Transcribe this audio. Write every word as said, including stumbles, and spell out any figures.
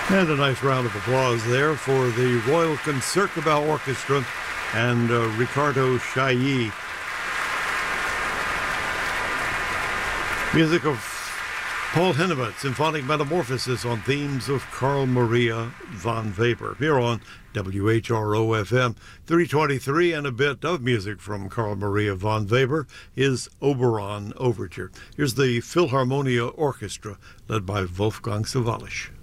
And a nice round of applause there for the Royal Concertgebouw Orchestra and uh, Ricardo Chailly. Music of Paul Henneveld, Symphonic Metamorphosis on themes of Carl Maria von Weber. Here on W H R O F M three twenty-three, and a bit of music from Carl Maria von Weber is Oberon Overture. Here's the Philharmonia Orchestra led by Wolfgang Sawallisch.